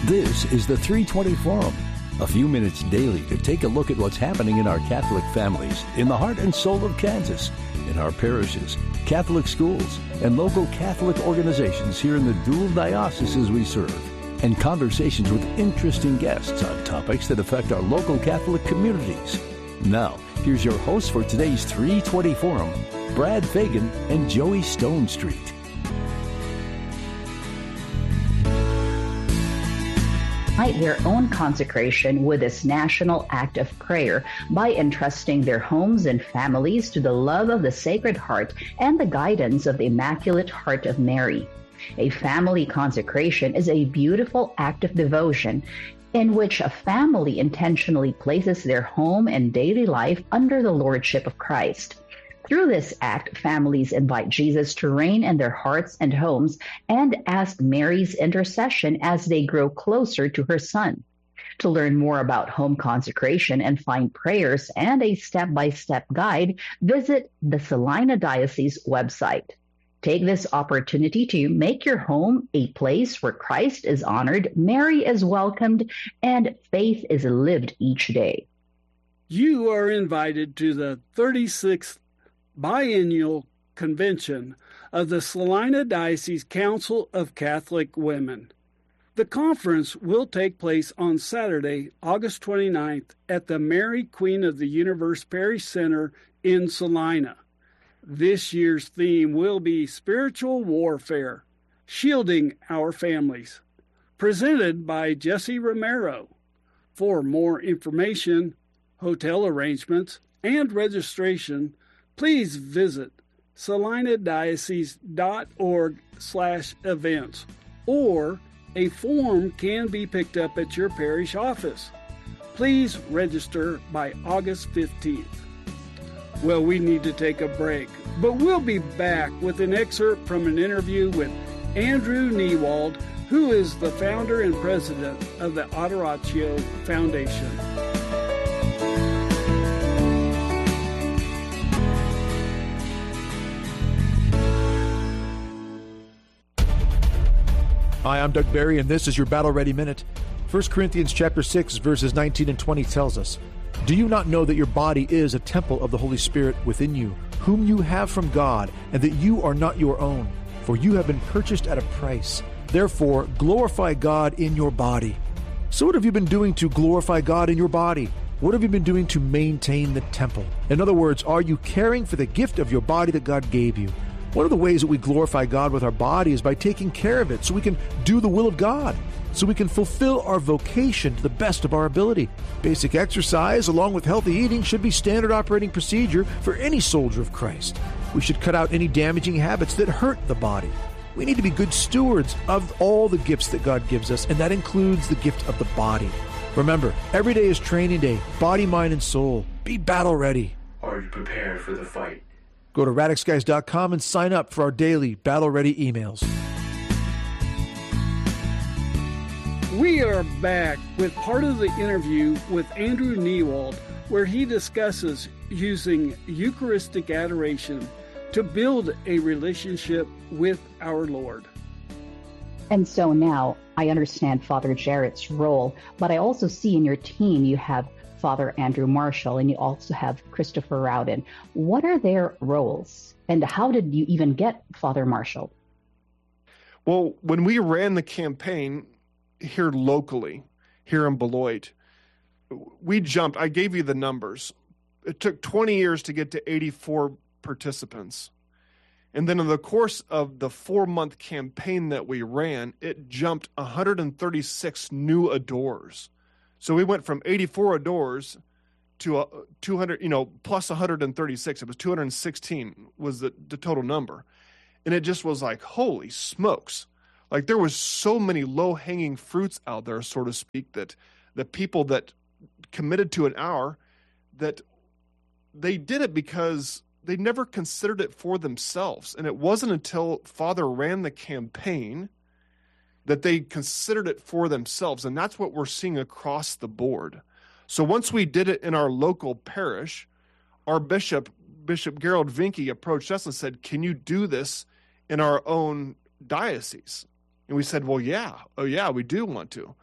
This is the 320 Forum, a few minutes daily to take a look at what's happening in our Catholic families, in the heart and soul of Kansas, in our parishes, Catholic schools, and local Catholic organizations here in the dual dioceses we serve, and conversations with interesting guests on topics that affect our local Catholic communities. Now, here's your hosts for today's 320 Forum, Brad Fagan and Joey Stone Street. Their own consecration with this national act of prayer by entrusting their homes and families to the love of the Sacred Heart and the guidance of the Immaculate Heart of Mary. A family consecration is a beautiful act of devotion in which a family intentionally places their home and daily life under the lordship of Christ. Through this act, families invite Jesus to reign in their hearts and homes and ask Mary's intercession as they grow closer to her Son. To learn more about home consecration and find prayers and a step-by-step guide, visit the Salina Diocese website. Take this opportunity to make your home a place where Christ is honored, Mary is welcomed, and faith is lived each day. You are invited to the 36th Biennial Convention of the Salina Diocese Council of Catholic Women. The conference will take place on Saturday, August 29th at the Mary Queen of the Universe Parish Center in Salina. This year's theme will be Spiritual Warfare, Shielding Our Families, presented by Jesse Romero. For more information, hotel arrangements, and registration, please visit salinadiocese.org/events, or a form can be picked up at your parish office. Please register by August 15th. Well, we need to take a break, but we'll be back with an excerpt from an interview with Andrew Niewald, who is the founder and president of the Adoratio Foundation. Hi, I'm Doug Barry, and this is your Battle Ready Minute. 1 Corinthians chapter 6, verses 19 and 20 tells us, "Do you not know that your body is a temple of the Holy Spirit within you, whom you have from God, and that you are not your own? For you have been purchased at a price. Therefore, glorify God in your body." So what have you been doing to glorify God in your body? What have you been doing to maintain the temple? In other words, are you caring for the gift of your body that God gave you? One of the ways that we glorify God with our body is by taking care of it so we can do the will of God, so we can fulfill our vocation to the best of our ability. Basic exercise, along with healthy eating, should be standard operating procedure for any soldier of Christ. We should cut out any damaging habits that hurt the body. We need to be good stewards of all the gifts that God gives us, and that includes the gift of the body. Remember, every day is training day, body, mind, and soul. Be battle ready. Are you prepared for the fight? Go to radixguys.com and sign up for our daily Battle Ready emails. We are back with part of the interview with Andrew Niewald, where he discusses using Eucharistic adoration to build a relationship with our Lord. And so now I understand Father Jarrett's role, but I also see in your team you have Father Andrew Marshall, and you also have Christopher Rowden. What are their roles, and how did you even get Father Marshall? Well, when we ran the campaign here locally, here in Beloit, we jumped. I gave you the numbers. It took 20 years to get to 84 participants. And then in the course of the 4-month campaign that we ran, it jumped 136 new adorers. So we went from 84 adorers to 200, plus 136. It was 216 was the total number. And it just was like, holy smokes. Like there was so many low-hanging fruits out there, so to speak, that the people that committed to an hour, that they did it because they never considered it for themselves. And it wasn't until Father ran the campaign that they considered it for themselves. And that's what we're seeing across the board. So once we did it in our local parish, our Bishop Gerald Vinke, approached us and said, "Can you do this in our own diocese?" And we said, "Well, yeah. Oh, yeah, we do want to."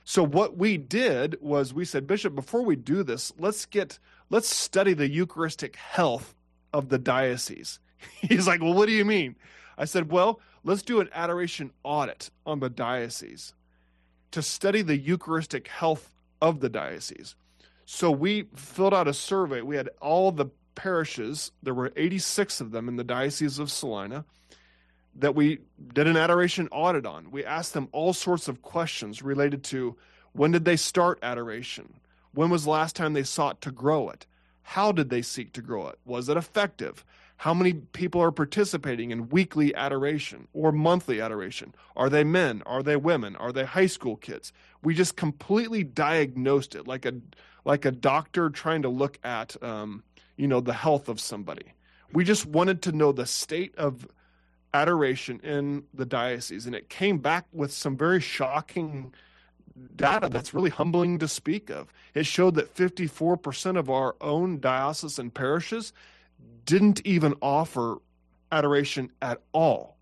So what we did was we said, Bishop, before we do this, let's study the Eucharistic health of the diocese. He's like, well, what do you mean? I said, well, let's do an adoration audit on the diocese to study the Eucharistic health of the diocese. So we filled out a survey. We had all the parishes, there were 86 of them in the Diocese of Salina, that we did an adoration audit on. We asked them all sorts of questions related to when did they start adoration? When was the last time they sought to grow it? How did they seek to grow it? Was it effective? How many people are participating in weekly adoration or monthly adoration? Are they men? Are they women? Are they high school kids? We just completely diagnosed it like a doctor trying to look at the health of somebody. We just wanted to know the state of adoration in the diocese, and it came back with some very shocking data that's really humbling to speak of. It showed that 54% of our own diocesan parishes didn't even offer adoration at all.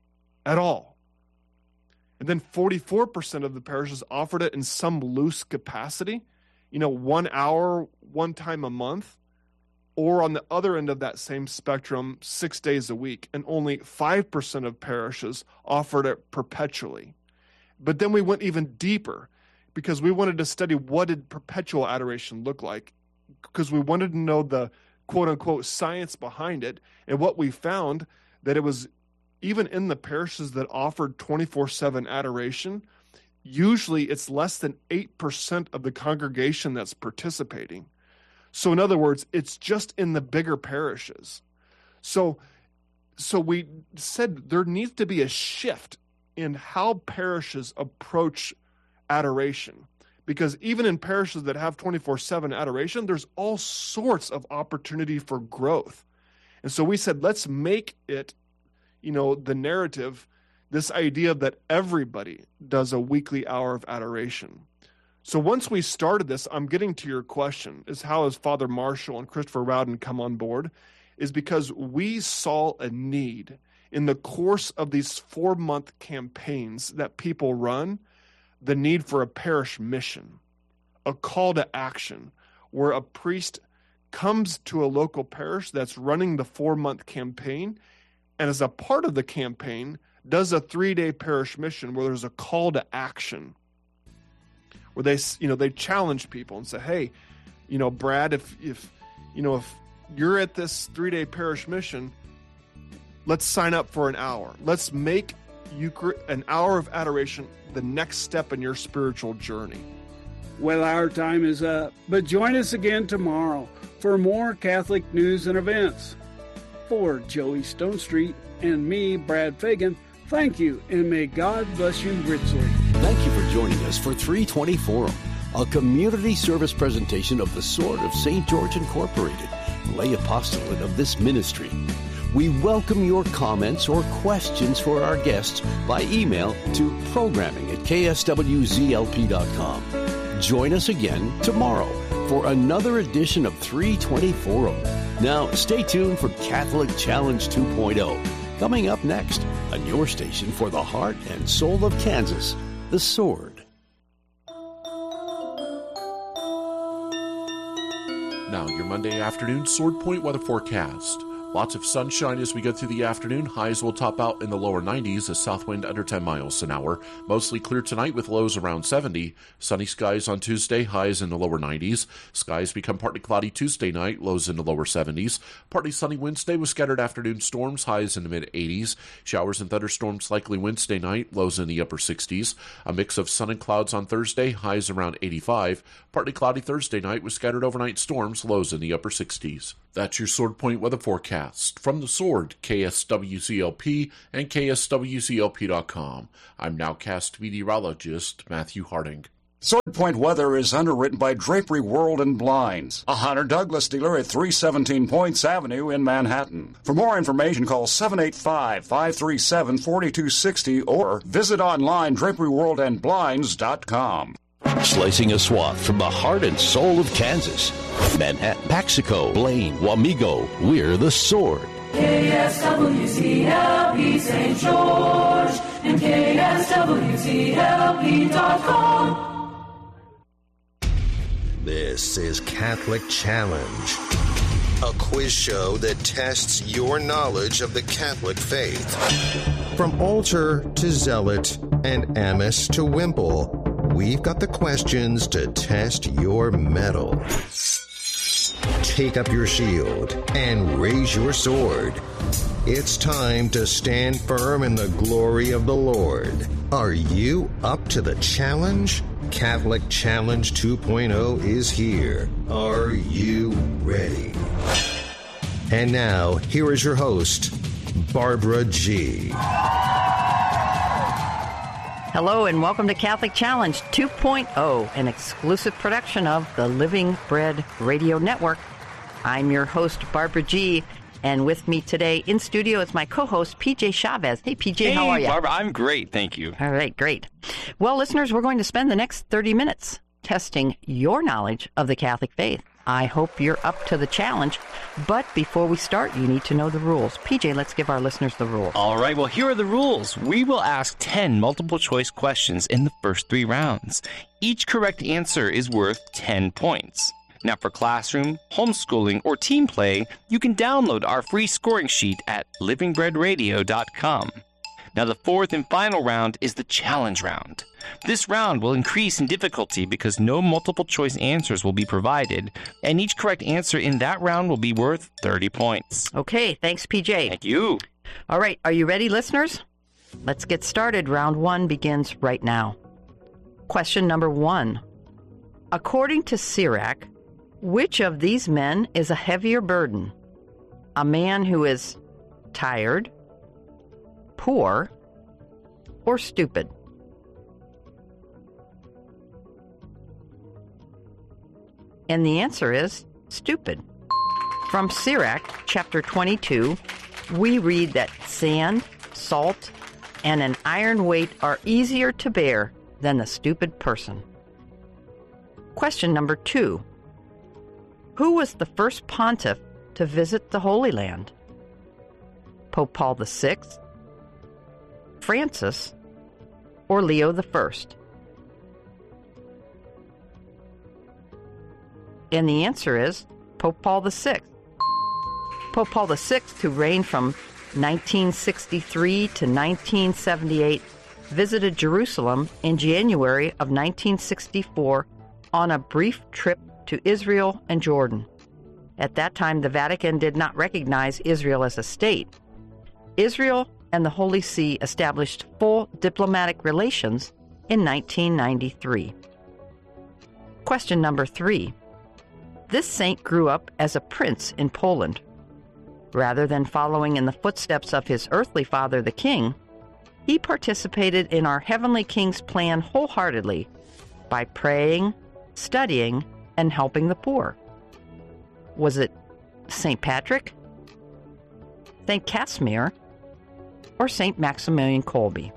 And then 44% of the parishes offered it in some loose capacity, 1 hour, one time a month, or on the other end of that same spectrum, 6 days a week, and only 5% of parishes offered it perpetually. But then we went even deeper because we wanted to study what did perpetual adoration look like, because we wanted to know the quote-unquote science behind it. And what we found, that it was even in the parishes that offered 24/7 adoration, usually it's less than 8% of the congregation that's participating. So in other words, it's just in the bigger parishes. So we said there needs to be a shift in how parishes approach adoration. Because even in parishes that have 24/7 adoration, there's all sorts of opportunity for growth. And so we said, let's make it, the narrative, this idea that everybody does a weekly hour of adoration. So once we started this, I'm getting to your question, is how has Father Marshall and Christopher Rowden come on board? Is because we saw a need in the course of these 4-month campaigns that people run, the need for a parish mission, a call to action, where a priest comes to a local parish that's running the 4-month campaign, and as a part of the campaign, does a 3-day parish mission where there's a call to action, where they challenge people and say, hey, Brad, if you're at this 3-day parish mission, let's sign up for an hour. Let's make an hour of adoration the next step in your spiritual journey. Well, our time is up, but join us again tomorrow for more Catholic news and events. For Joey Stone Street and me, Brad Fagan, thank you, and may God bless you richly. Thank you for joining us for 320 Forum, a community service presentation of the Sword of St. George Incorporated, lay apostolate of this ministry. We welcome your comments or questions for our guests by email to programming@kswzlp.com. Join us again tomorrow for another edition of 320 Forum. Now, stay tuned for Catholic Challenge 2.0. Coming up next on your station for the heart and soul of Kansas, The Sword. Now, your Monday afternoon Sword Point weather forecast. Lots of sunshine as we go through the afternoon. Highs will top out in the lower 90s, a south wind under 10 miles an hour. Mostly clear tonight with lows around 70. Sunny skies on Tuesday, highs in the lower 90s. Skies become partly cloudy Tuesday night, lows in the lower 70s. Partly sunny Wednesday with scattered afternoon storms, highs in the mid-80s. Showers and thunderstorms likely Wednesday night, lows in the upper 60s. A mix of sun and clouds on Thursday, highs around 85. Partly cloudy Thursday night with scattered overnight storms, lows in the upper 60s. That's your Sword Point weather forecast. From the Sword, KSWCLP and KSWCLP.com. I'm nowcast meteorologist Matthew Harding. Sword Point weather is underwritten by Drapery World and Blinds, a Hunter Douglas dealer at 317 Points Avenue in Manhattan. For more information, call 785-537-4260 or visit online draperyworldandblinds.com. Slicing a swath from the heart and soul of Kansas. Manhattan, Paxico, Blaine, Wamego, we're The Sword. KSWCLP St. George and KSWCLP.com. This is Catholic Challenge, a quiz show that tests your knowledge of the Catholic faith. From altar to zealot and amice to wimple, we've got the questions to test your mettle. Take up your shield and raise your sword. It's time to stand firm in the glory of the Lord. Are you up to the challenge? Catholic Challenge 2.0 is here. Are you ready? And now, here is your host, Barbara G. Hello and welcome to Catholic Challenge 2.0, an exclusive production of the Living Bread Radio Network. I'm your host, Barbara G., and with me today in studio is my co-host, PJ Chavez. Hey, PJ, how are you? Hey, Barbara, I'm great, thank you. All right, great. Well, listeners, we're going to spend the next 30 minutes testing your knowledge of the Catholic faith. I hope you're up to the challenge, but before we start, you need to know the rules. PJ, let's give our listeners the rules. All right, well, here are the rules. We will ask 10 multiple-choice questions in the first 3 rounds. Each correct answer is worth 10 points. Now, for classroom, homeschooling, or team play, you can download our free scoring sheet at livingbreadradio.com. Now, the fourth and final round is the challenge round. This round will increase in difficulty because no multiple-choice answers will be provided, and each correct answer in that round will be worth 30 points. Okay, thanks, PJ. Thank you. All right, are you ready, listeners? Let's get started. Round 1 begins right now. Question number 1. According to Sirach, which of these men is a heavier burden? A man who is tired, poor, or stupid? And the answer is stupid. From Sirach, chapter 22, we read that sand, salt, and an iron weight are easier to bear than the stupid person. Question number 2. Who was the first pontiff to visit the Holy Land? Pope Paul VI, Francis, or Leo I? And the answer is Pope Paul VI. Pope Paul VI, who reigned from 1963 to 1978, visited Jerusalem in January of 1964 on a brief trip to Israel and Jordan. At that time, the Vatican did not recognize Israel as a state. Israel and the Holy See established full diplomatic relations in 1993. Question number 3. This saint grew up as a prince in Poland. Rather than following in the footsteps of his earthly father, the king, he participated in our heavenly king's plan wholeheartedly by praying, studying, and helping the poor. Was it St. Patrick, St. Casimir, or St. Maximilian Kolbe?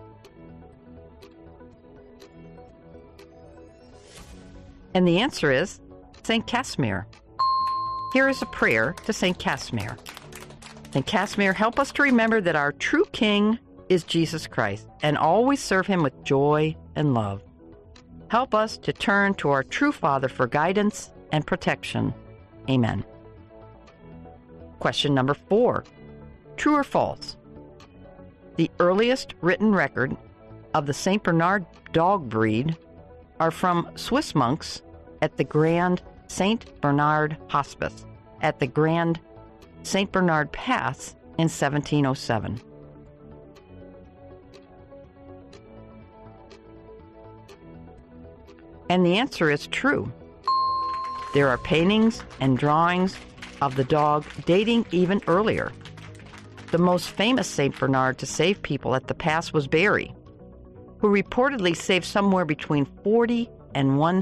And the answer is St. Casimir. Here is a prayer to St. Casimir. St. Casimir, help us to remember that our true King is Jesus Christ and always serve him with joy and love. Help us to turn to our true Father for guidance and protection. Amen. Question number 4. True or false? The earliest written record of the St. Bernard dog breed are from Swiss monks at the Grand St. Bernard Hospice at the Grand St. Bernard Pass in 1707. And the answer is true. There are paintings and drawings of the dog dating even earlier. The most famous St. Bernard to save people at the pass was Barry, who reportedly saved somewhere between 40 and